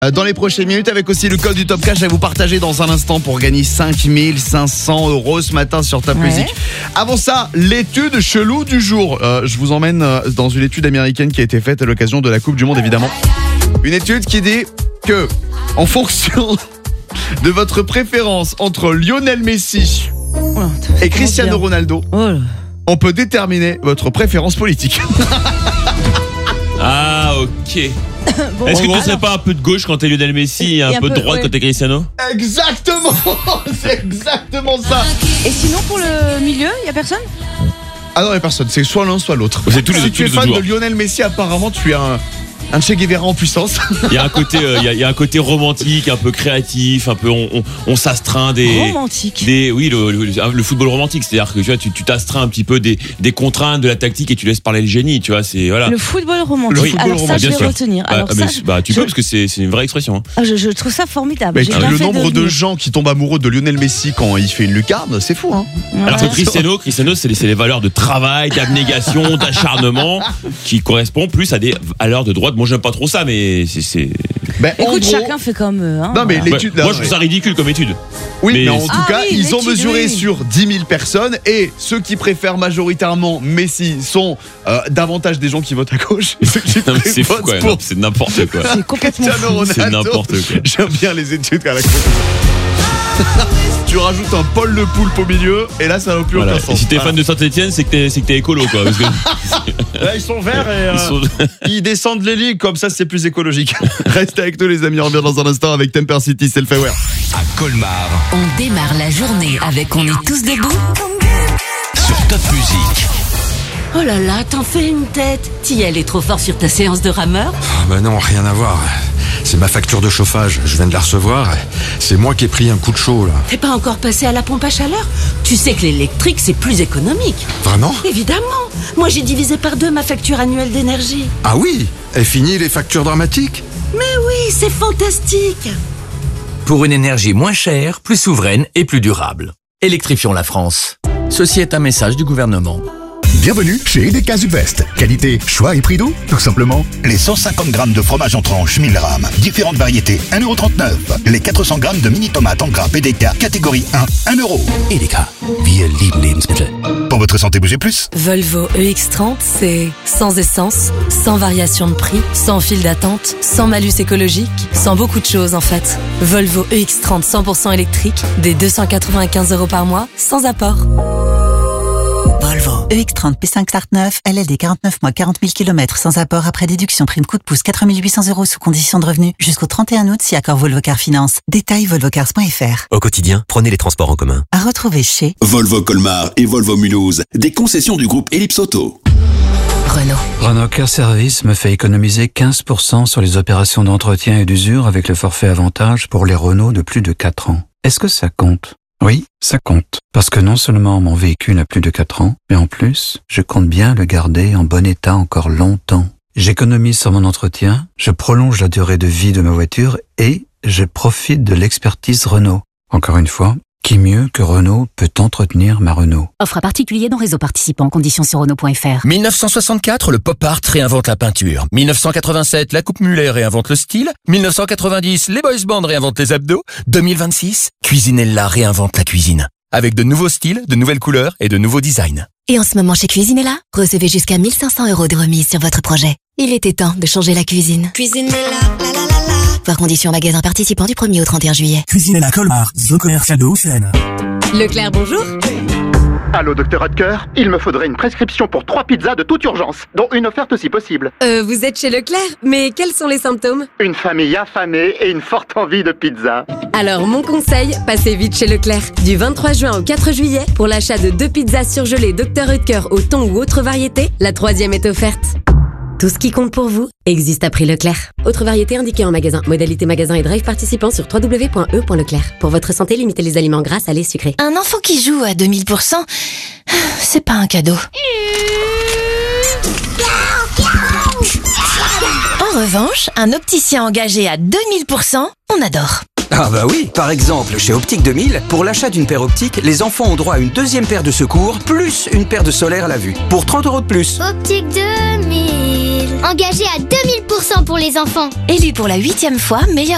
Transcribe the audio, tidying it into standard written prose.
dans les prochaines minutes avec aussi le code du Top Cash à vous partager dans un instant pour gagner 5500 € ce matin sur Top Music. Avant ça, l'étude chelou du jour. Je vous emmène dans une étude américaine qui a été faite à l'occasion de la Coupe du Monde évidemment. Une étude qui dit que en fonction de votre préférence entre Lionel Messi et Cristiano Ronaldo, on peut déterminer votre préférence politique. Ah, ok. Bon, est-ce que tu ne serais pas un peu de gauche quand t'es Lionel Messi et un peu de droite quand t'es Cristiano? Exactement. C'est exactement ça. Et sinon pour le milieu, il y a personne? Ah non, il y a personne, c'est soit l'un soit l'autre. C'est tous les Si tu es fan de Lionel Messi, apparemment tu es un Che Guevara en puissance. Il y a un côté, il y a un côté romantique, un peu créatif, un peu on s'astreint romantique. Oui, le football romantique, c'est-à-dire que tu vois, tu t'astreins un petit peu des contraintes de la tactique et tu laisses parler le génie, tu vois, c'est voilà. Le football romantique. Alors ça, je vais retenir. Tu peux parce que c'est une vraie expression. Hein. Je trouve ça formidable. Le nombre de gens qui tombent amoureux de Lionel Messi quand il fait une lucarne, c'est fou, hein. Alors que Cristiano, c'est les valeurs de travail, d'abnégation, d'acharnement qui correspondent plus à des valeurs de droite. Moi, j'aime pas trop ça, mais c'est. Écoute, chacun fait comme eux. Hein, non, mais l'étude. Moi, je trouve ça ridicule comme étude. Oui, mais en tout cas, ils ont mesuré sur 10 000 personnes et ceux qui préfèrent majoritairement Messi sont davantage des gens qui votent à gauche. Et ceux qui c'est fou, quoi. Non, c'est n'importe quoi. C'est complètement fou. C'est n'importe quoi. J'aime bien les études à la con. Tu rajoutes un Paul Le Poulpe au milieu et là ça n'a plus aucun sens. Et si t'es fan de Saint-Etienne, c'est que t'es écolo, quoi. Parce que... Là, ils sont verts et ils descendent les ligues, comme ça c'est plus écologique. Restez avec nous les amis, on revient dans un instant avec Temper City, Self-Aware. À Colmar, on démarre la journée avec On est tous debout sur Top Music. Oh là là, t'en fais une tête. T'y allais trop fort sur ta séance de rameur? Bah non, rien à voir. C'est ma facture de chauffage, je viens de la recevoir. C'est moi qui ai pris un coup de chaud là. T'es pas encore passé à la pompe à chaleur? Tu sais que l'électrique c'est plus économique. Vraiment? Évidemment. Moi j'ai divisé par 2 ma facture annuelle d'énergie. Ah oui? Et fini les factures dramatiques? Mais oui, c'est fantastique. Pour une énergie moins chère, plus souveraine et plus durable. Électrifions la France. Ceci est un message du gouvernement. Bienvenue chez EDK Sud-Ouest. Qualité, choix et prix doux, tout simplement. Les 150 grammes de fromage en tranche 1000 grammes, différentes variétés, 1,39 €. Les 400 grammes de mini tomates en gras PDK, catégorie 1, 1 €. EDK, wir lieben Lebensmittel. Pour votre santé, bougez plus. Volvo EX30, c'est sans essence, sans variation de prix, sans fil d'attente, sans malus écologique, sans beaucoup de choses en fait. Volvo EX30 100% électrique, des 295 € par mois, sans apport. Volvo EX30 P5 Start 9, LLD 49 mois, 40 000 km sans apport après déduction prime coup de pouce 4 800 € sous condition de revenu jusqu'au 31 août si accord Volvo Car Finance. Détail volvocars.fr. Au quotidien, prenez les transports en commun. À retrouver chez Volvo Colmar et Volvo Mulhouse, des concessions du groupe Ellipse Auto. Renault Car Service me fait économiser 15% sur les opérations d'entretien et d'usure avec le forfait avantage pour les Renault de plus de 4 ans. Est-ce que ça compte? Oui, ça compte. Parce que non seulement mon véhicule a plus de 4 ans, mais en plus, je compte bien le garder en bon état encore longtemps. J'économise sur mon entretien, je prolonge la durée de vie de ma voiture et je profite de l'expertise Renault. Encore une fois, qui mieux que Renault peut entretenir ma Renault? Offre à particulier dans réseau participant, conditions sur Renault.fr. 1964, le pop art réinvente la peinture. 1987, la coupe mulet réinvente le style. 1990, les boys bands réinventent les abdos. 2026, Cuisinella réinvente la cuisine. Avec de nouveaux styles, de nouvelles couleurs et de nouveaux designs. Et en ce moment chez Cuisinella, recevez jusqu'à 1 500 € de remise sur votre projet. Il était temps de changer la cuisine. Cuisinella, la la la la. Voir conditions en magasin participant du 1er au 31 juillet. Cuisinella Colmar, zone commerciale de Hauts-de-Seine. Leclerc, bonjour. Allô, docteur Hodker, il me faudrait une prescription pour 3 pizzas de toute urgence, dont une offerte si possible. Vous êtes chez Leclerc, mais quels sont les symptômes? Une famille affamée et une forte envie de pizza. Alors, mon conseil, passez vite chez Leclerc. Du 23 juin au 4 juillet, pour l'achat de 2 pizzas surgelées Dr Hodker au thon ou autre variété, la 3e est offerte. Tout ce qui compte pour vous existe à prix Leclerc. Autre variété indiquée en magasin. Modalité magasin et drive participant sur www.e.leclerc. Pour votre santé, limitez les aliments gras, salés, sucrés. Un enfant qui joue à 2000%, c'est pas un cadeau. En revanche, un opticien engagé à 2000%, on adore. Ah bah oui, par exemple, chez Optique 2000, pour l'achat d'une paire optique, les enfants ont droit à une 2e paire de secours, plus une paire de solaire à la vue, pour 30 € de plus. Optique 2000, engagé à 2000% pour les enfants. Élu pour la 8e fois meilleur